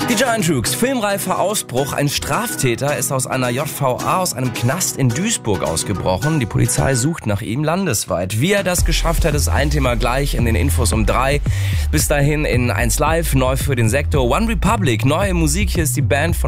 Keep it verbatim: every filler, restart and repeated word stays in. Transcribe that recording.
Die Giant Rooks, filmreifer Ausbruch. Ein Straftäter ist aus einer J V A, aus einem Knast in Duisburg ausgebrochen. Die Polizei sucht nach ihm landesweit. Wie er das geschafft hat, ist ein Thema gleich in den Infos um drei. Bis dahin in eins Live, neu für den Sektor One Republic. Neue Musik, hier ist die Band von